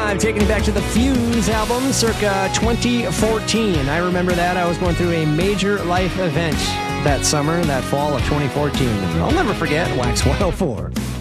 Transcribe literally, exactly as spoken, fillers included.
five, taking it back to the Fuse album, circa twenty fourteen. I remember that. I was going through a major life event that summer, that fall of twenty fourteen. I'll never forget Wax one oh four.